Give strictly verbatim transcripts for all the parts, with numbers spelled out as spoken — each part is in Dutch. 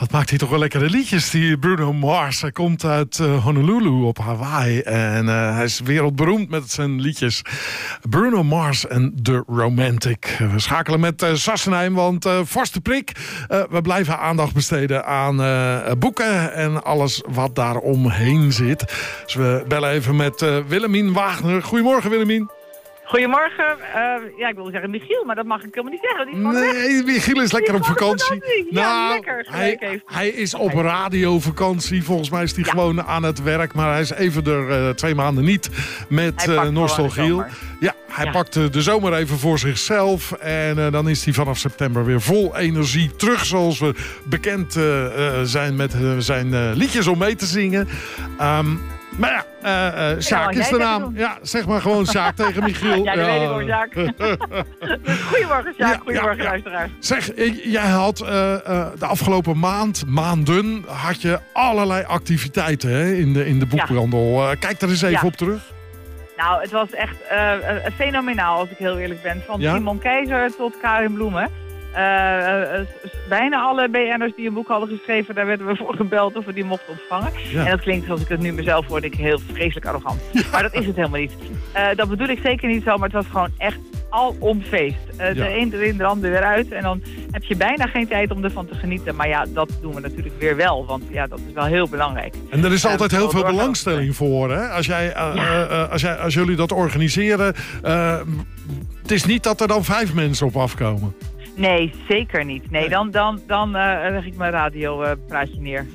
wat maakt hij toch wel lekkere liedjes, die Bruno Mars. Hij komt uit uh, Honolulu op Hawaii. En uh, hij is wereldberoemd met zijn liedjes. Bruno Mars en The Romantic. We schakelen met uh, Sassenheim, want uh, vaste prik. Uh, we blijven aandacht besteden aan uh, boeken en alles wat daar omheen zit. Dus we bellen even met uh, Willemien Wagner. Goedemorgen, Willemien. Goedemorgen. Uh, ja, ik wilde zeggen Michiel, maar dat mag ik helemaal niet zeggen. Die is nee, weg. Michiel is lekker op vakantie. Ja, nou, lekker. Hij, heeft. hij is op radiovakantie. Volgens mij is hij ja. gewoon aan het werk. Maar hij is even er uh, twee maanden niet met uh, Nostalgiel. Ja, hij ja. pakt uh, de zomer even voor zichzelf. En uh, dan is hij vanaf september weer vol energie terug. Zoals we bekend uh, uh, zijn met uh, zijn uh, liedjes om mee te zingen. Um, Maar ja, uh, uh, Sjaak ja, is de naam. Ja, zeg maar gewoon Sjaak tegen Michiel. Ja, dat ja. weet ik hoor, Sjaak. Goedemorgen, Sjaak. Ja, Goedemorgen, ja, ja. luisteraars. Zeg, jij had uh, uh, de afgelopen maand, maanden, had je allerlei activiteiten hè, in, de, in de boekhandel. Ja. Uh, kijk daar eens even ja. op terug. Nou, het was echt uh, uh, fenomenaal, als ik heel eerlijk ben. Van ja? Simon Keizer tot Karin Bloemen. Uh, uh, bijna alle B N'ers die een boek hadden geschreven, daar werden we voor gebeld of we die mochten ontvangen. Ja. En dat klinkt, zoals ik het nu mezelf hoorde, ik heel vreselijk arrogant. Ja. Maar dat is het helemaal niet. Uh, dat bedoel ik zeker niet zo, maar het was gewoon echt alom feest. Uh, ja. De een erin, de ander weer uit. En dan heb je bijna geen tijd om ervan te genieten. Maar ja, dat doen we natuurlijk weer wel, want ja, dat is wel heel belangrijk. En er is uh, altijd heel veel belangstelling voor, hè? Als, jij, uh, ja. uh, als, jij, als jullie dat organiseren, uh, het is niet dat er dan vijf mensen op afkomen. Nee, zeker niet. Nee, dan, dan, dan uh, leg ik mijn radiopraatje uh, neer.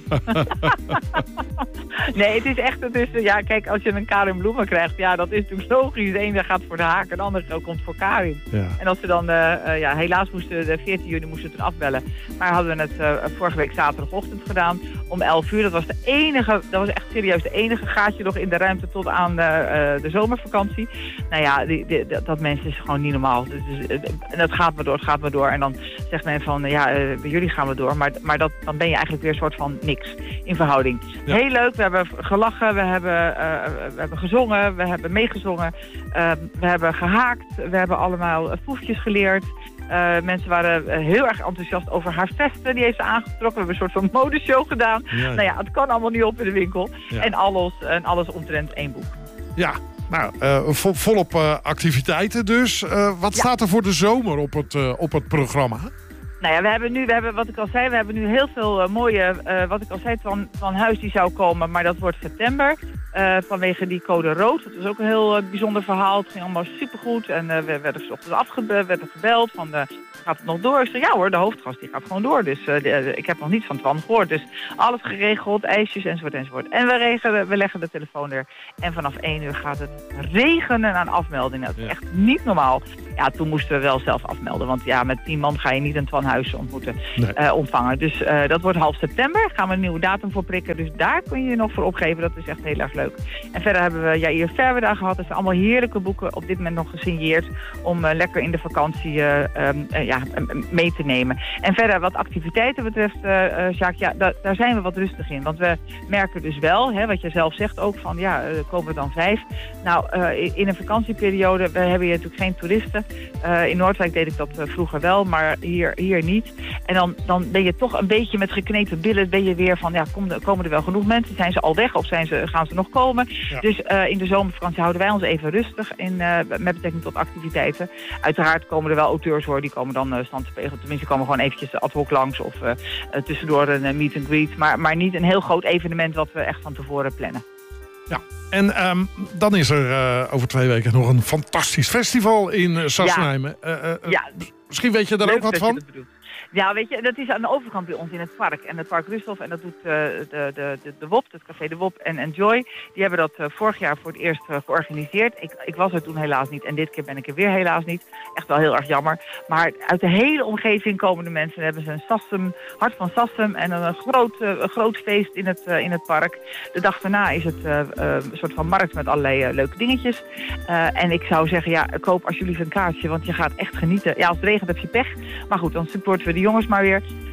Nee, het is echt, het is, ja, kijk, als je een Karin Bloemen krijgt, ja, dat is natuurlijk logisch. De ene gaat voor de haak en de andere komt voor Karin. Ja. En als ze dan, uh, uh, ja, helaas moesten de veertien juni moesten we het afbellen. Maar hadden we het uh, vorige week zaterdagochtend gedaan om elf uur. Dat was de enige, dat was echt serieus de enige gaatje nog in de ruimte tot aan uh, de zomervakantie. Nou ja, die, die, dat mensen is gewoon niet normaal. Dus, uh, en dat gaat maar door, het gaat maar door. En dan zegt men van, ja, uh, bij jullie gaan we door. Maar, maar dat, dan ben je eigenlijk weer een soort van niks in verhouding. Ja. Heel leuk, we hebben gelachen, we hebben, uh, we hebben gezongen, we hebben meegezongen. Uh, we hebben gehaakt, we hebben allemaal uh, foefjes geleerd. Uh, mensen waren uh, heel erg enthousiast over haar vesten. Die heeft ze aangetrokken. We hebben een soort van modeshow gedaan. Ja, ja. Nou ja, het kan allemaal niet op in de winkel. Ja. En, alles, en alles omtrent één boek. Ja. Nou, uh, vol, volop uh, activiteiten dus. Uh, wat ja. staat er voor de zomer op het, uh, op het programma? Nou ja, we hebben nu, we hebben, wat ik al zei, we hebben nu heel veel uh, mooie, uh, wat ik al zei, van, van huis die zou komen, maar dat wordt september. Uh, vanwege die code rood. Dat was ook een heel uh, bijzonder verhaal. Het ging allemaal supergoed. En uh, we werden 's ochtends afgebeld, werden gebeld van de, gaat het nog door? Ik zei, ja hoor, de hoofdgast die gaat gewoon door. Dus uh, de, de, ik heb nog niets van Twan gehoord. Dus alles geregeld, ijsjes enzovoort enzovoort. En we, regelen, we leggen de telefoon er. En vanaf één uur gaat het regenen aan afmeldingen. Dat is ja. echt niet normaal. Ja, toen moesten we wel zelf afmelden. Want ja, met tien man ga je niet een Twan Huis ontmoeten, nee. uh, ontvangen. Dus uh, dat wordt half september. Gaan we een nieuwe datum voor prikken. Dus daar kun je je nog voor opgeven. Dat is echt heel erg leuk. En verder hebben we Jair Verweda gehad. Dat zijn allemaal heerlijke boeken op dit moment nog gesigneerd. Om uh, lekker in de vakantie uh, um, uh, ja, mee te nemen. En verder wat activiteiten betreft, uh, uh, Jacques, ja, da- daar zijn we wat rustig in. Want we merken dus wel, hè, wat je zelf zegt ook, van ja, uh, komen er dan vijf. Nou, uh, in een vakantieperiode, we hebben hier natuurlijk geen toeristen. Uh, in Noordwijk deed ik dat uh, vroeger wel, maar hier, hier niet. En dan, dan ben je toch een beetje met geknepen billen, ben je weer van, ja, kom de, komen er wel genoeg mensen? Zijn ze al weg of zijn ze, gaan ze nog komen? Ja. Dus uh, in de zomervakantie houden wij ons even rustig in, uh, met betrekking tot activiteiten. Uiteraard komen er wel auteurs voor, die komen dan uh, stand te pegen. Tenminste, komen gewoon eventjes ad hoc langs of uh, uh, tussendoor een uh, meet and greet. Maar, maar niet een heel groot evenement wat we echt van tevoren plannen. Ja, en um, dan is er uh, over twee weken nog een fantastisch festival in uh, Sassenheim. Ja. Uh, uh, ja. Misschien weet je daar Leuk ook wat van? Ja, weet je, dat is aan de overkant bij ons in het park. En het Park Rusthof, en dat doet uh, de, de, de, de W O P, het Café de W O P en Enjoy. Die hebben dat uh, vorig jaar voor het eerst uh, georganiseerd. Ik, ik was er toen helaas niet en dit keer ben ik er weer helaas niet. Echt wel heel erg jammer. Maar uit de hele omgeving komen de mensen. Dan hebben ze een Sassem, Hart van Sassem en een groot, uh, een groot feest in het, uh, in het park. De dag daarna is het uh, uh, een soort van markt met allerlei uh, leuke dingetjes. Uh, en ik zou zeggen, ja, koop alsjeblieft een kaartje, want je gaat echt genieten. Ja, als het regent heb je pech. Maar goed, dan supporten we de jongens maar weer.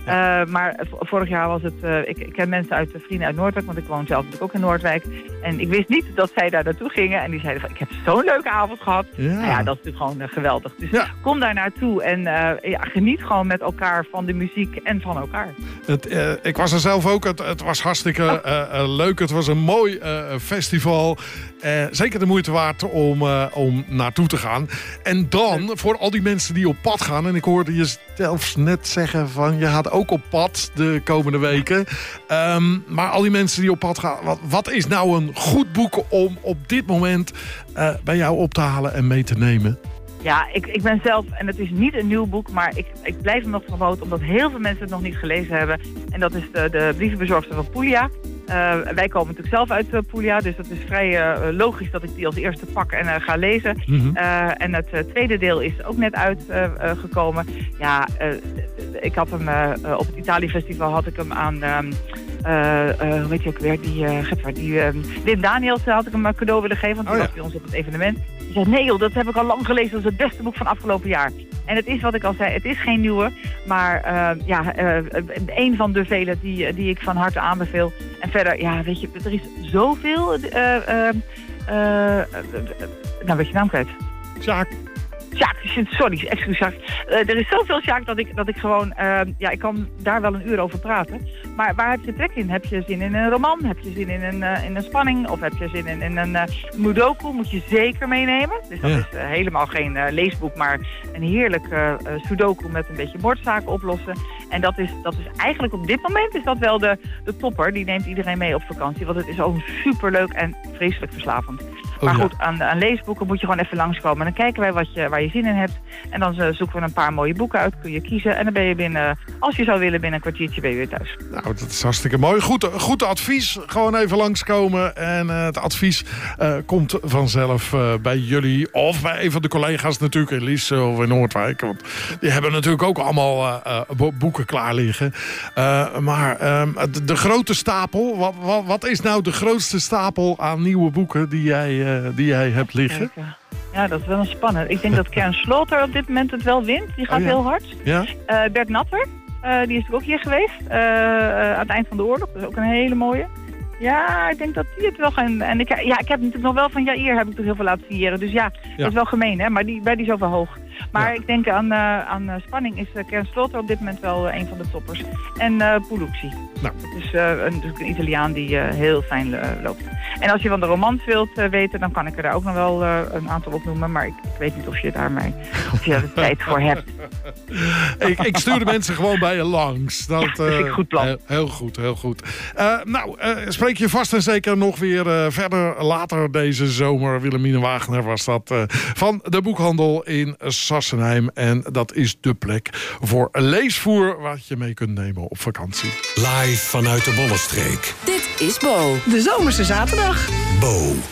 Ja. Uh, maar vorig jaar was het... Uh, ik, ik ken mensen uit, uh, vrienden uit Noordwijk, want ik woon zelf natuurlijk ook in Noordwijk. En ik wist niet dat zij daar naartoe gingen. En die zeiden van, ik heb zo'n leuke avond gehad. Ja, nou ja dat is natuurlijk gewoon uh, geweldig. Dus ja. kom daar naartoe en uh, ja, geniet gewoon met elkaar van de muziek en van elkaar. Het, uh, ik was er zelf ook. Het, het was hartstikke uh, uh, leuk. Het was een mooi uh, festival. Uh, zeker de moeite waard om, uh, om naartoe te gaan. En dan, voor al die mensen die op pad gaan... en ik hoorde je zelfs net zeggen van... je gaat ook op pad de komende weken. Um, maar al die mensen die op pad gaan... wat, wat is nou een goed boek om op dit moment uh, bij jou op te halen en mee te nemen? Ja, ik, ik ben zelf, en het is niet een nieuw boek, maar ik, ik blijf hem nog promoten omdat heel veel mensen het nog niet gelezen hebben. En dat is de, de brievenbezorgster van Puglia. Uh, wij komen natuurlijk zelf uit uh, Puglia, dus dat is vrij uh, logisch dat ik die als eerste pak en uh, ga lezen. Mm-hmm. uh, en het uh, tweede deel is ook net uitgekomen. Uh, uh, ja, uh, ik had hem uh, op het Italië Festival had ik hem aan... Um, Uh, uh, hoe weet je ook weer, die, uh, die uh, Wim Daniels had ik hem een cadeau willen geven, want die oh, ja. was bij ons op het evenement. Die zei, nee joh, dat heb ik al lang gelezen, dat is het beste boek van afgelopen jaar. En het is wat ik al zei, het is geen nieuwe, maar uh, ja, uh, een van de vele die, die ik van harte aanbeveel. En verder, ja, weet je, er is zoveel, uh, uh, uh, uh, nou weet je naam kwijt. Sjaak. Sjaak, sorry, excuus Sjaak. Uh, er is zoveel Sjaak dat ik, dat ik gewoon... Uh, ja, ik kan daar wel een uur over praten. Maar waar heb je trek in? Heb je zin in een roman? Heb je zin in een, uh, in een spanning? Of heb je zin in, in een uh, Mudoku? Moet je zeker meenemen. Dus dat ja. is uh, helemaal geen uh, leesboek, maar een heerlijk uh, uh, Sudoku met een beetje moordzaken oplossen. En dat is, dat is eigenlijk op dit moment is dat wel de, de topper. Die neemt iedereen mee op vakantie. Want het is ook superleuk en vreselijk verslavend. Oh, maar goed, ja. aan, aan leesboeken moet je gewoon even langskomen. En dan kijken wij wat je, waar je zin in hebt. En dan uh, zoeken we een paar mooie boeken uit. Kun je kiezen. En dan ben je binnen, als je zou willen, binnen een kwartiertje ben je weer thuis. Nou, dat is hartstikke mooi. Goed, goed advies. Gewoon even langskomen. En uh, het advies uh, komt vanzelf uh, bij jullie. Of bij een van de collega's natuurlijk in Lies of in Noordwijk. Want die hebben natuurlijk ook allemaal uh, uh, boeken klaar liggen. Uh, maar uh, de, de grote stapel. Wat, wat, wat is nou de grootste stapel aan nieuwe boeken die jij... Uh, die jij hebt liggen? Ja, dat is wel een spannend. Ik denk dat Kern Sloter op dit moment het wel wint. Die gaat oh, ja. heel hard. Ja? Uh, Bert Natter, uh, die is ook hier geweest. Uh, uh, aan het eind van de oorlog. Dat is ook een hele mooie. Ja, ik denk dat die het wel gaan... En ik, ja, ik heb natuurlijk nog wel van Jair heb ik toch heel veel laten signeren. Dus ja, ja, dat is wel gemeen, hè. Maar die, bij die is over hoog. Maar ja. ik denk aan, uh, aan uh, spanning is uh, Kern Sloter op dit moment wel uh, een van de toppers. En uh, Pulucci. Nou. Dat is uh, een, een Italiaan die uh, heel fijn uh, loopt. En als je van de romans wilt uh, weten, dan kan ik er daar ook nog wel uh, een aantal opnoemen. Maar ik, ik weet niet of je daar maar, of je er tijd voor hebt. ik, ik stuur de mensen gewoon bij je langs. Dat, ja, dat vind ik goed plan. Uh, heel goed, heel goed. Uh, nou, uh, spreek je vast en zeker nog weer uh, verder later deze zomer. Willemine Wagner was dat uh, van de boekhandel in Sassenheim. En dat is de plek voor leesvoer wat je mee kunt nemen op vakantie. Live vanuit de Bollenstreek. Dit is Bo. De zomerse zaterdag. Bo.